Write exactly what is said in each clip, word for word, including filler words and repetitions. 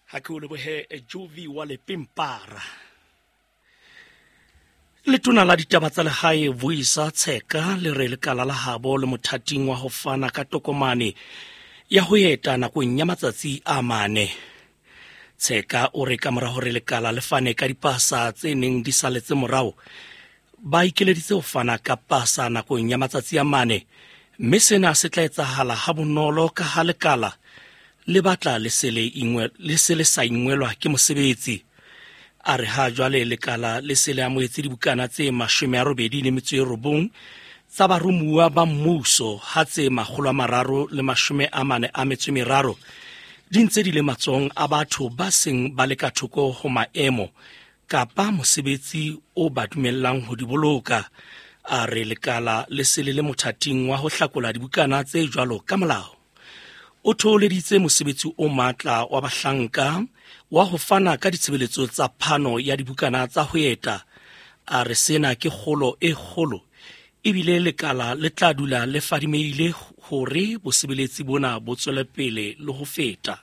ha ke o lebohe Jovi wa Lepimpara. Letona la ditaba tsa lehae Vuyisa Tsheka le re lekala la habo le mothating wa ho fana ka tokomane ya ho eta nakong ya matsatsi a mane. Tsheka o re ka mora hore lekala le fane ka dipasa tse neng di saletse morao, ba ikeleditse ho fana ka pasa nakong ya matsatsi a mane, mme sena se tla etsahala ha bonolo ka ha lekala le batla le sele ingwe le sele sa ingwelwa ke mosebetsi. A re ha jwale lekala le sele amoetse dibukana tse mashome a robedi le metso e robong tsa barumuwa ba mmuso ha tse makgolo a mararo le mashome a mane a metso e meraro di ntse di le matsong a batho ba seng ba le ka thoko ho maemo kapa mosebetsi o ba dumellang ho di boloka. A re lekala le sele le mothating wa ho hlakola dibukana tse jwalo ka molao. O tholeditse mosebetsi o matla wa bahlanka wa ho fana ka ditshebeletso tsa phano ya dibukana tsa ho eta. A re sena ke kgolo e kgolo, ebile lekala le tla dula le fadimeile hore bosebeletsi bona bo tswele pele le ho feta.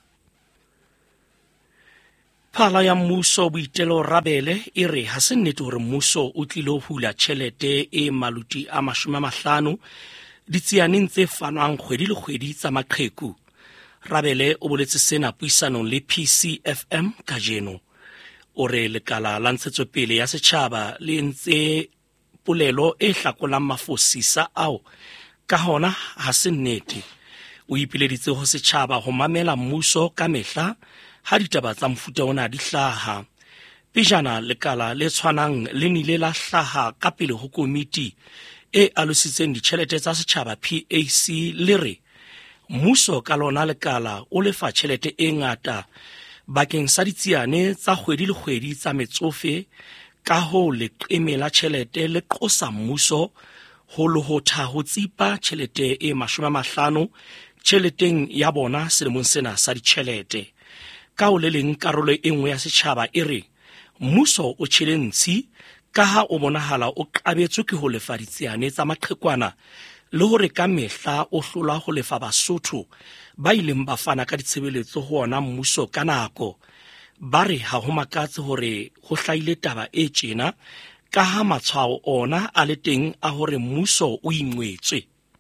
Phala ya mmuso Boitelo Rabele e re ha se nnete hore mmuso o tlile ho hula tjhelete e maluti a mashome a mahlano ditsianeng tse fanwang kgwedi le kgwedi tsa maqheku. Rabele o boletse sena puisanong le P C F M kajeno. O re lekala la ntshetsopele ya setjhaba le ntse polelo e hlakolang mafosisa ao ka hona ha se nnete. O ipileditse ho setjhaba ho mamela mmuso ka mehla ha ditaba tsa mofuta ona di hlaha. Pejana lekala le tshwanang le nile la hlaha ka pele ho komiti e alositseng ditjhelete tsa setjhaba P A C le re mmuso ka lona lekala o lefa tjhelete e ngata bakeng sa ditsiane tsa kgwedi le kgwedi tsa metsofe, ka ho le qemela tjhelete le qosa mmuso ho lohotha ho tsipa tjhelete e mashome a mahlano tjheleteng ya bona selemong sena sa ditjhelete. Ka ho le leng karolo e nngwe ya setjhaba e re mmuso o tjhele ntshi ka ha o bonahala o qabetswe ke ho lefa ditsiane tsa maqhekwana le hore ka mehla o hlola ho lefa Basotho ba ileng ba fana ka ditshebeletso ho ona mmuso ka nako. Ba re ha ho makatse hore ho hlahile taba e tjena ka ha matshwao ona a le teng a hore mmuso o ingwetswe.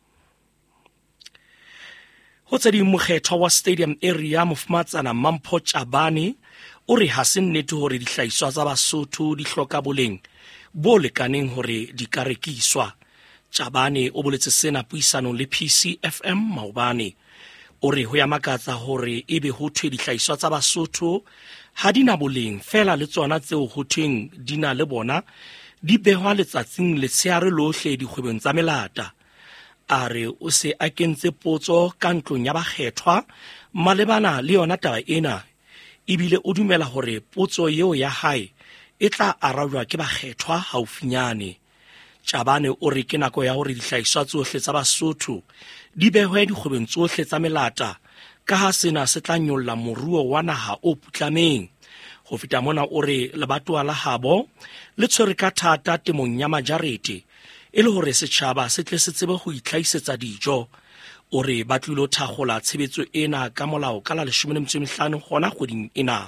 Ho tse ding mokgethwa wa Stadium Area Mofumatsana Mampho Chabane o re ha se nnete hore dihlahiswa tsa Basotho di hloka boleng bo lekaneng hore di ka rekiswa. Chabane o boletse sena puisanong le P C F M maobane. O re ho ya makatsa hore ebe ho thwe dihlahiswa tsa Basotho ha di na boleng fela le tsona tseo ho thweng di na le bona di behwa letsatsing letshehare lohle dikgwebong tsa melata. A re o se a kentse potso ka ntlong ya bakgethwa malebana le yona taba ena, ebile o dumela hore potso eo ya hae e tla arabwa ke bakgethwa haufinyane. Chabane o re ke nako ya hore dihlahiswa tsohle tsa Basotho di behwe dikgwebong tsohle tsa melata ka ha sena se tla nyolla moruo wa naha o putlameng. Ho feta mona o re lebatowa la habo le tshwere ka thata temong ya majarete e le hore setjhaba se tle se tsebe ho itlhaisetsa dijo. O re ba tlilo thakgola tshebetso ena ka molao ka la leshome le metso e mehlano gona kgweding ena.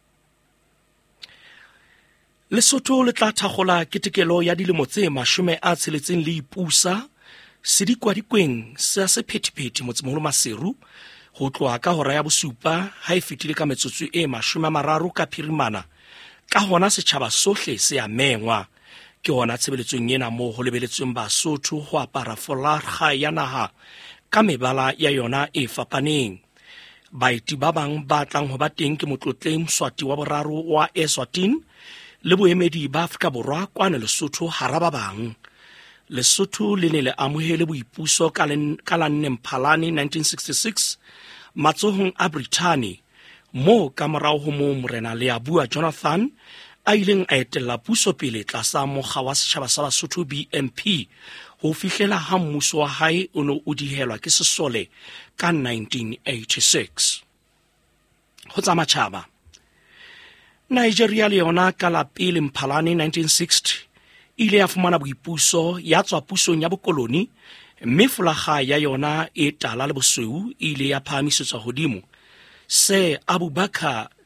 Lesotho le tla thakgola ketekelo ya dilemo tse mashome a tsheletseng le ipusa sedikwadikeng sa sephethephethe motsemoholo Maseru ho tloha ka hora ya bosupa ha e fetile ka metsotso e mashome a mararo ka Phirimana. Ka hona setjhaba sohle se a mengwa ke hona tshebeletsong ena moo ho lebeletsweng Basotho ho apara folarha ya naha ka mebala ya yona e fapaneng. Baeti ba bang ba tlang ho ba teng ke motlotleng Mswati wa boraro wa Eswatini le boemedi ba Afrika Borwa kwana Lesotho hara ba bang. Lesotho le ne le amohele boipuso ka la nne Mphalane nineteen sixty-six matsohong a Brittany, moo ka morao ho moo Morena Leabua Jonathan a ileng a etella puso pele tlasa mokga wa setjhaba sa Basotho B M P ho fihlela ha mmuso wa hae o no o dihelwa ke sesole ka nineteen eighty-six. Ho tsa matjhaba, Nigeria le yona ka la pele Mphalane nineteen sixty ile ya fumana boipuso ya tswa pusong ya bokoloni, mme folaga ya yona e tala le bosweu ile ya phahamisetswa hodimo. Se Abubakar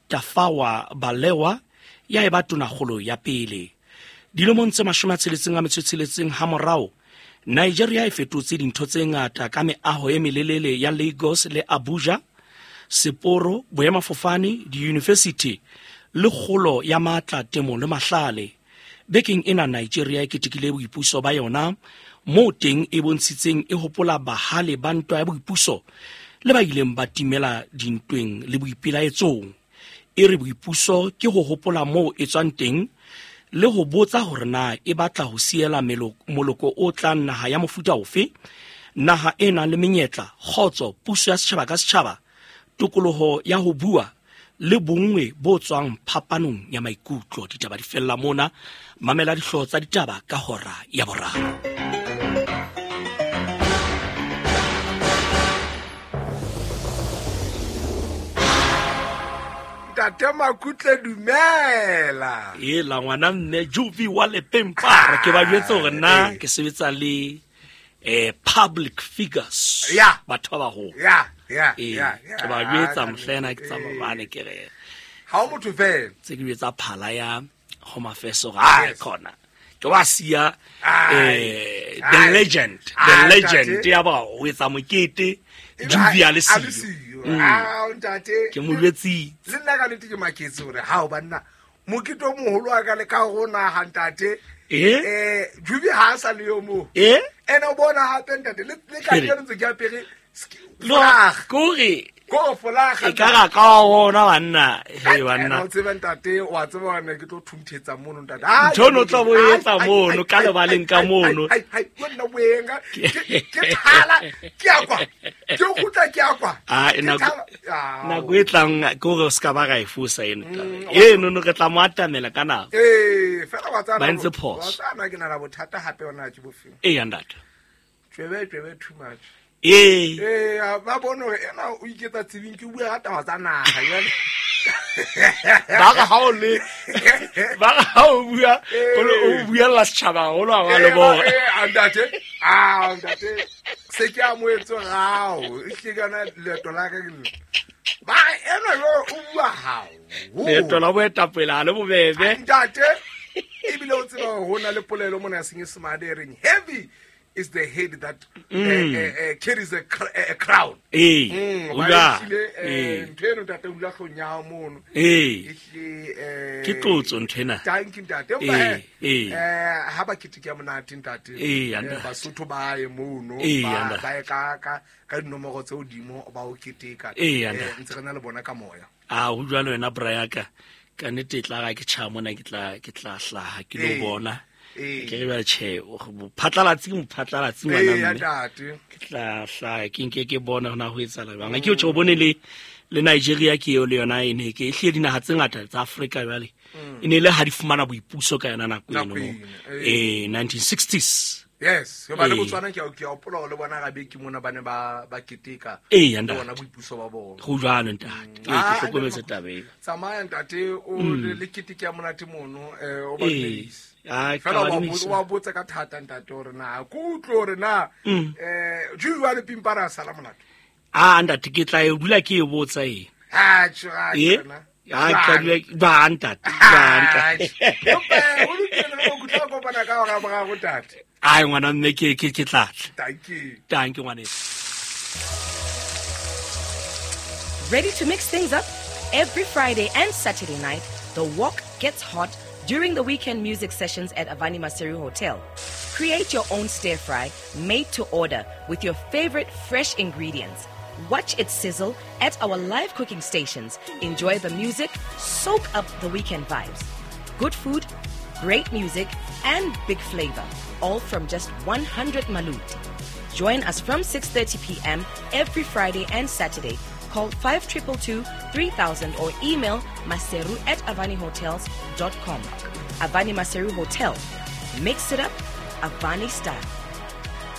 Tafawa Balewa ya eba tonakgolo ya pele. Dilemong tse mashome a tsheletseng a metso e tsheletseng ha morao, Nigeria e fetotse dintho tse ngata ka meaho e melelele ya Lagos le Abuja, seporo, boemafofane, di-university le kgolo ya matla, temo le mahlale. Bekeng ena Nigeria e ketekile boipuso ba yona, moo teng e bontshitseng e hopola bahale ba ntwa ya boipuso le ba ileng ba timela dintweng le boipelaetsong. E re boipuso ke ho hopola moo e tswang teng le ho botsa hore na e batla ho siela moloko o tlang naha ya mofuta ofe, naha e nang le menyetla, kgotso, puso ya setjhaba ka setjhaba, tokoloho ya ho bua le bongwe bo tswang phapanong ya maikutlo. Ditaba di fella mona, mamela dihlooho tsa ditaba ka hora ya boraro. Tate Makutle dumela. E la ngwana mme Juvi wa Lepempa ke ba jwetsa hore na ke sebetsa le eh public figures. Yeah. Batho ba ho. Yeah, yeah, Eh, yeah. ke ba jwetsa mohlena ke tsa mabane ke re. Ha o motho fela. Tse ke jwetsa phala ya Home Affairs ga a khona. Ke wa sia eh the legend, the legend ya ba o etsa mokete Juvi a le siyo. Ah, ntate. Ke mo jwetsi. Le nna ka nete ke maketse hore ha o banna mokito o moholo wa ka le ka go na ha ntate. Eh? Eh, Juvi ha sa le yo mo. Eh? Ena o bona ha ntate le le ka ke ntse ke apere. Lo kore Go folaga. e ka ga ka ona banna he banna o tseba ntate wa tseba ne ke tlo thunthetsa mono ntate ah thono tlo bo etsa mono ka le baleng ka mono hai hai bona boenga ke thala ke akwa ke o kutla ke akwa ah ena na go etlang go go ska ba ga ifusa eno e no no ke tla mo atamela kana eh fela wa tsana ba ntse phoso wa tsana ke na la bothata hape ona ke bofeng e ya ndata twebe twebe too much eh eh ba bona hore ena o iketsa tsebing ke bua ga taba tsa naga jale ba ga ha o le ba ga ha o bua o bua la setjhaba go lo ba le bo eh andate ah andate se ke a mo etso gao e hlekana leto la ka ke ba ena yo o bua hao leto la boetapela le bobebe andate e bile o tseba ho na le polelo mona ya senye smade reng heavy is the head that mm. uh, uh, uh, carries a, cr a crown. Eh, ula. Eh, nteno tate ula khonya mono. Eh. Eh, ke tlotso ntena. Thank you tate. Eh, eh. Eh, ha ba kitike ya monate ntate. Eh, anda. Ba sotho ba ye mono, ba ba ka ka ka dinomoro tse odimo ba o kiteka. Eh, anda. Ntse rena le bona ka moya. Ah, ho jwalo wena brayaka. Ka nete tla ga ke tshamo na ke tla ke tla hlaha ke lo bona. ke re ba che o phatlalatsi mo phatlalatsi ngwana mme ke tla hla ke nke ke bona hona ho etsa la banga ke o tsho bone le le Nigeria ke yo le yona ene ke hle dinaga tse ngata tsa Africa jale ene le ha di fumana boipuso ka yona nako eno eh nineteen sixties. Yes yo ba le botswana ke ke a opola le bona ga be ke mona bane ba ba keteka eh yanda bona boipuso ba bona go jwana ntate e ke hlokometse tabe tsamaya ntate o le keteka ya monate mono eh o ba please ah ka wa wa botsa ka thata ntate hore na ku utlo hore na eh juwa le pimpara sala monate ah ntate ke tla e dula ke e botsa e ah tswa tsena ah ka dula ba ntate ba ntate o le tsena o kutla go bana ka ga ga go tate ai ngwana mme ke ke ke tla thank you thank you ngwana. Ready to mix things up? Every Friday and Saturday night, the walk gets hot during the weekend music sessions at Avani Maseru Hotel. Create your own stir fry made to order with your favorite fresh ingredients. Watch it sizzle at our live cooking stations. Enjoy the music, soak up the weekend vibes. Good food, great music, and big flavor, all from just one hundred maluti. Join us from six thirty p m every Friday and Saturday. Call five two two two, three thousand or email maseru at avani hotels dot com. Avani Maseru Hotel. Mix it up, Avani style.